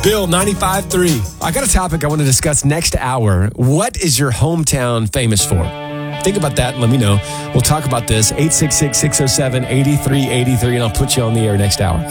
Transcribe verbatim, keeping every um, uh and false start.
Bill, ninety-five point three. I got a topic I want to discuss next hour. What is your hometown famous for? Think about that and let me know. We'll talk about this. eight six six, six oh seven, eight three eight three, and I'll put you on the air next hour.